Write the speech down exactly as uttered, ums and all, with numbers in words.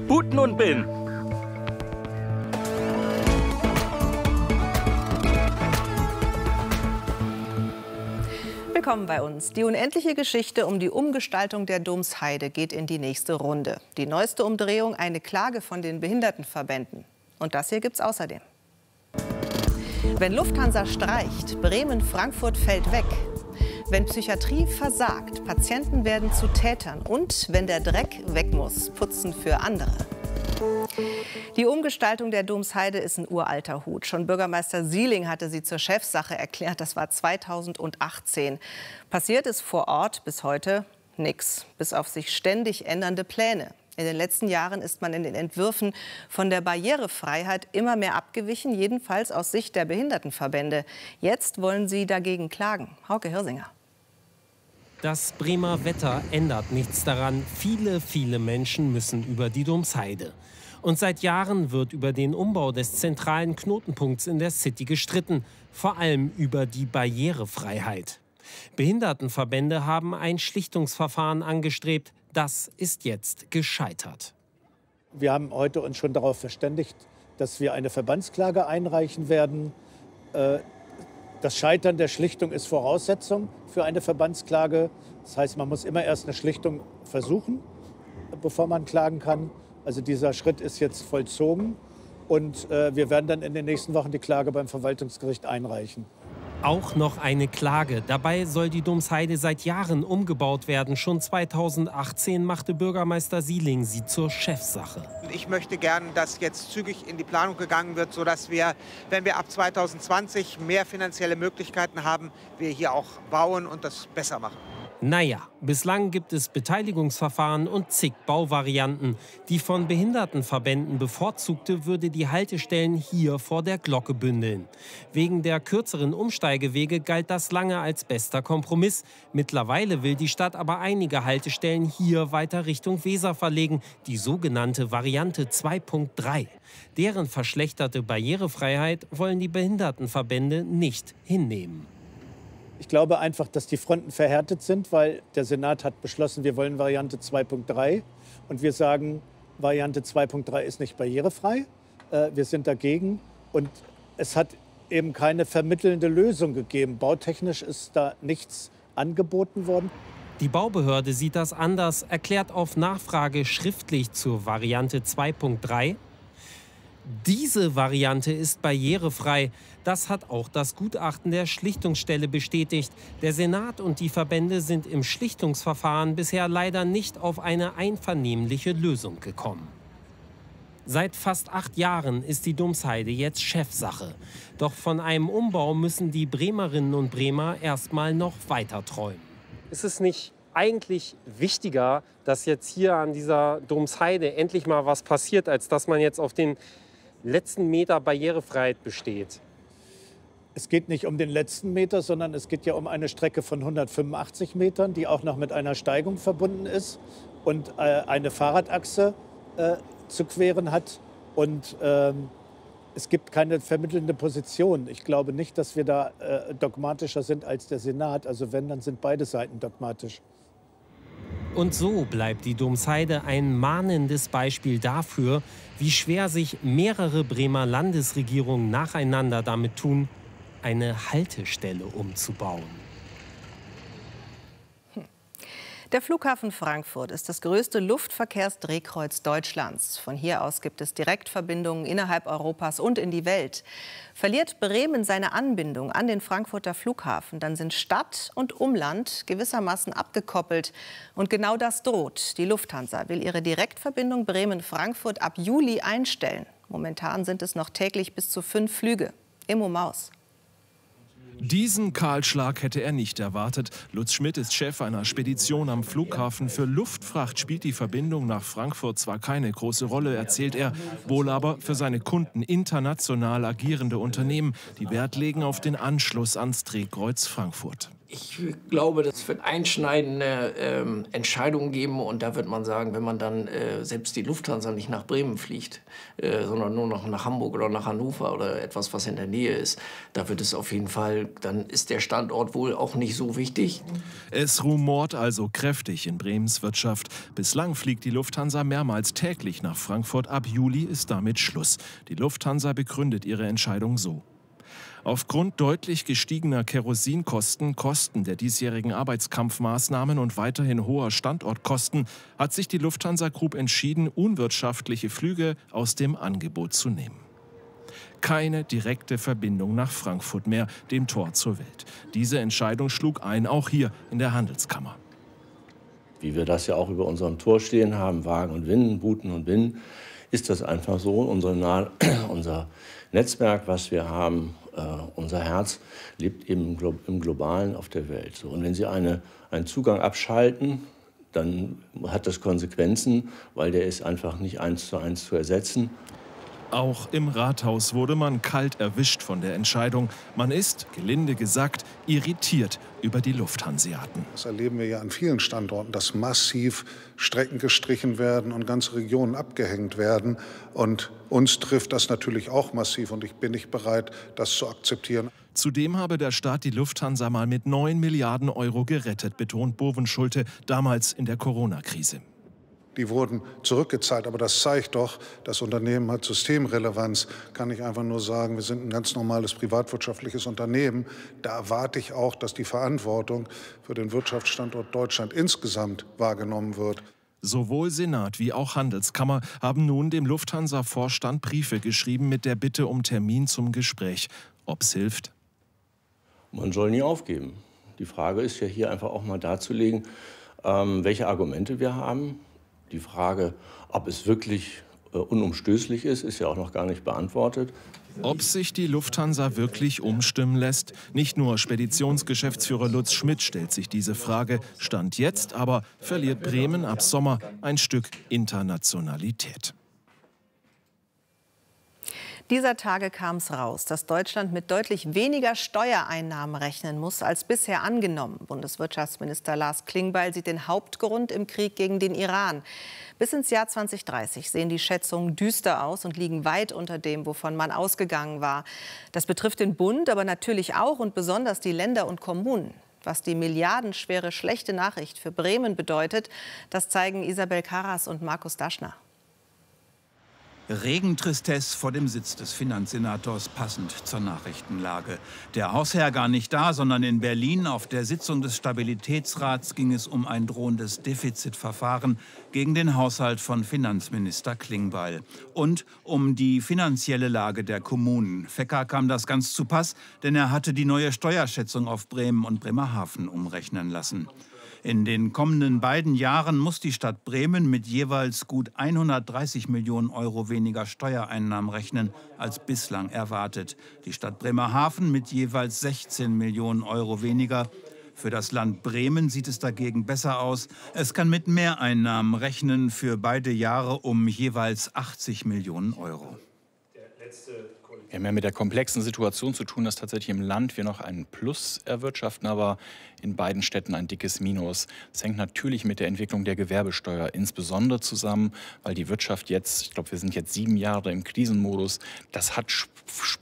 Boot nun bin. Willkommen bei uns. Die unendliche Geschichte um die Umgestaltung der Domsheide geht in die nächste Runde. Die neueste Umdrehung, eine Klage von den Behindertenverbänden. Und das hier gibt's außerdem. Wenn Lufthansa streicht, Bremen-Frankfurt fällt weg. Wenn Psychiatrie versagt, Patienten werden zu Tätern. Und wenn der Dreck weg muss, putzen für andere. Die Umgestaltung der Domsheide ist ein uralter Hut. Schon Bürgermeister Sieling hatte sie zur Chefsache erklärt. Das war zweitausendachtzehn. Passiert ist vor Ort bis heute nichts, bis auf sich ständig ändernde Pläne. In den letzten Jahren ist man in den Entwürfen von der Barrierefreiheit immer mehr abgewichen, jedenfalls aus Sicht der Behindertenverbände. Jetzt wollen sie dagegen klagen. Hauke Hirsinger. Das Bremer Wetter ändert nichts daran. Viele, viele Menschen müssen über die Domsheide. Und seit Jahren wird über den Umbau des zentralen Knotenpunkts in der City gestritten. Vor allem über die Barrierefreiheit. Behindertenverbände haben ein Schlichtungsverfahren angestrebt. Das ist jetzt gescheitert. Wir haben heute uns schon darauf verständigt, dass wir eine Verbandsklage einreichen werden. Das Scheitern der Schlichtung ist Voraussetzung für eine Verbandsklage. Das heißt, man muss immer erst eine Schlichtung versuchen, bevor man klagen kann. Also dieser Schritt ist jetzt vollzogen. Und äh, wir werden dann in den nächsten Wochen die Klage beim Verwaltungsgericht einreichen. Auch noch eine Klage. Dabei soll die Domsheide seit Jahren umgebaut werden. Schon zweitausendachtzehn machte Bürgermeister Sieling sie zur Chefsache. Ich möchte gern, dass jetzt zügig in die Planung gegangen wird, sodass wir, wenn wir ab zweitausendzwanzig mehr finanzielle Möglichkeiten haben, wir hier auch bauen und das besser machen. Naja, bislang gibt es Beteiligungsverfahren und zig Bauvarianten. Die von Behindertenverbänden bevorzugte würde die Haltestellen hier vor der Glocke bündeln. Wegen der kürzeren Umsteigewege galt das lange als bester Kompromiss. Mittlerweile will die Stadt aber einige Haltestellen hier weiter Richtung Weser verlegen, die sogenannte Variante zwei Punkt drei. Deren verschlechterte Barrierefreiheit wollen die Behindertenverbände nicht hinnehmen. Ich glaube einfach, dass die Fronten verhärtet sind, weil der Senat hat beschlossen, wir wollen Variante zwei Punkt drei. Und wir sagen, Variante zwei Punkt drei ist nicht barrierefrei. Wir sind dagegen. Und es hat eben keine vermittelnde Lösung gegeben. Bautechnisch ist da nichts angeboten worden. Die Baubehörde sieht das anders, erklärt auf Nachfrage schriftlich zur Variante zwei Punkt drei. Diese Variante ist barrierefrei. Das hat auch das Gutachten der Schlichtungsstelle bestätigt. Der Senat und die Verbände sind im Schlichtungsverfahren bisher leider nicht auf eine einvernehmliche Lösung gekommen. Seit fast acht Jahren ist die Domsheide jetzt Chefsache. Doch von einem Umbau müssen die Bremerinnen und Bremer erst mal noch weiter träumen. Ist es nicht eigentlich wichtiger, dass jetzt hier an dieser Domsheide endlich mal was passiert, als dass man jetzt auf den letzten Meter Barrierefreiheit besteht? Es geht nicht um den letzten Meter, sondern es geht ja um eine Strecke von hundertfünfundachtzig Metern, die auch noch mit einer Steigung verbunden ist und äh, eine Fahrradachse äh, zu queren hat. Und ähm, es gibt keine vermittelnde Position. Ich glaube nicht, dass wir da äh, dogmatischer sind als der Senat. Also wenn, dann sind beide Seiten dogmatisch. Und so bleibt die Domsheide ein mahnendes Beispiel dafür, wie schwer sich mehrere Bremer Landesregierungen nacheinander damit tun, eine Haltestelle umzubauen. Der Flughafen Frankfurt ist das größte Luftverkehrsdrehkreuz Deutschlands. Von hier aus gibt es Direktverbindungen innerhalb Europas und in die Welt. Verliert Bremen seine Anbindung an den Frankfurter Flughafen, dann sind Stadt und Umland gewissermaßen abgekoppelt. Und genau das droht. Die Lufthansa will ihre Direktverbindung Bremen-Frankfurt ab Juli einstellen. Momentan sind es noch täglich bis zu fünf Flüge. Immo Maus. Diesen Kahlschlag hätte er nicht erwartet. Lutz Schmidt ist Chef einer Spedition am Flughafen. Für Luftfracht spielt die Verbindung nach Frankfurt zwar keine große Rolle, erzählt er, wohl aber für seine Kunden international agierende Unternehmen, die Wert legen auf den Anschluss ans Drehkreuz Frankfurt. Ich glaube, das wird einschneidende ähm, Entscheidungen geben. Und da wird man sagen, wenn man dann äh, selbst die Lufthansa nicht nach Bremen fliegt, äh, sondern nur noch nach Hamburg oder nach Hannover oder etwas, was in der Nähe ist, da wird es auf jeden Fall, dann ist der Standort wohl auch nicht so wichtig. Es rumort also kräftig in Bremens Wirtschaft. Bislang fliegt die Lufthansa mehrmals täglich nach Frankfurt. Ab Juli ist damit Schluss. Die Lufthansa begründet ihre Entscheidung so: Aufgrund deutlich gestiegener Kerosinkosten, Kosten der diesjährigen Arbeitskampfmaßnahmen und weiterhin hoher Standortkosten hat sich die Lufthansa Group entschieden, unwirtschaftliche Flüge aus dem Angebot zu nehmen. Keine direkte Verbindung nach Frankfurt mehr, dem Tor zur Welt. Diese Entscheidung schlug ein, auch hier in der Handelskammer. Wie wir das ja auch über unserem Tor stehen haben, Wagen und Winnen, Buten und Binnen, ist das einfach so. Unser, unser Netzwerk, was wir haben, äh, unser Herz, lebt eben im Globalen auf der Welt. So, und wenn Sie eine, einen Zugang abschalten, dann hat das Konsequenzen, weil der ist einfach nicht eins zu eins zu ersetzen. Auch im Rathaus wurde man kalt erwischt von der Entscheidung. Man ist, gelinde gesagt, irritiert über die Lufthanseaten. Das erleben wir ja an vielen Standorten, dass massiv Strecken gestrichen werden und ganze Regionen abgehängt werden. Und uns trifft das natürlich auch massiv und ich bin nicht bereit, das zu akzeptieren. Zudem habe der Staat die Lufthansa mal mit neun Milliarden Euro gerettet, betont Bovenschulte, damals in der Corona-Krise. Die wurden zurückgezahlt, aber das zeigt doch, das Unternehmen hat Systemrelevanz. Kann ich einfach nur sagen, wir sind ein ganz normales privatwirtschaftliches Unternehmen. Da erwarte ich auch, dass die Verantwortung für den Wirtschaftsstandort Deutschland insgesamt wahrgenommen wird. Sowohl Senat wie auch Handelskammer haben nun dem Lufthansa-Vorstand Briefe geschrieben mit der Bitte um Termin zum Gespräch. Ob's hilft? Man soll nie aufgeben. Die Frage ist ja hier einfach auch mal darzulegen, ähm, welche Argumente wir haben. Die Frage, ob es wirklich äh, unumstößlich ist, ist ja auch noch gar nicht beantwortet. Ob sich die Lufthansa wirklich umstimmen lässt? Nicht nur Speditionsgeschäftsführer Lutz Schmidt stellt sich diese Frage. Stand jetzt aber verliert Bremen ab Sommer ein Stück Internationalität. Dieser Tage kam es raus, dass Deutschland mit deutlich weniger Steuereinnahmen rechnen muss als bisher angenommen. Bundeswirtschaftsminister Lars Klingbeil sieht den Hauptgrund im Krieg gegen den Iran. Bis ins Jahr zweitausenddreißig sehen die Schätzungen düster aus und liegen weit unter dem, wovon man ausgegangen war. Das betrifft den Bund, aber natürlich auch und besonders die Länder und Kommunen. Was die milliardenschwere schlechte Nachricht für Bremen bedeutet, das zeigen Isabel Karras und Markus Daschner. Regentristesse vor dem Sitz des Finanzsenators, passend zur Nachrichtenlage. Der Hausherr gar nicht da, sondern in Berlin. Auf der Sitzung des Stabilitätsrats ging es um ein drohendes Defizitverfahren gegen den Haushalt von Finanzminister Klingbeil. Und um die finanzielle Lage der Kommunen. Fecker kam das ganz zu Pass, denn er hatte die neue Steuerschätzung auf Bremen und Bremerhaven umrechnen lassen. In den kommenden beiden Jahren muss die Stadt Bremen mit jeweils gut hundertdreißig Millionen Euro weniger Steuereinnahmen rechnen als bislang erwartet. Die Stadt Bremerhaven mit jeweils sechzehn Millionen Euro weniger. Für das Land Bremen sieht es dagegen besser aus. Es kann mit Mehreinnahmen rechnen, für beide Jahre um jeweils achtzig Millionen Euro. Wir haben ja mit der komplexen Situation zu tun, dass tatsächlich im Land wir noch einen Plus erwirtschaften, aber in beiden Städten ein dickes Minus. Das hängt natürlich mit der Entwicklung der Gewerbesteuer insbesondere zusammen, weil die Wirtschaft jetzt, ich glaube, wir sind jetzt sieben Jahre im Krisenmodus, das hat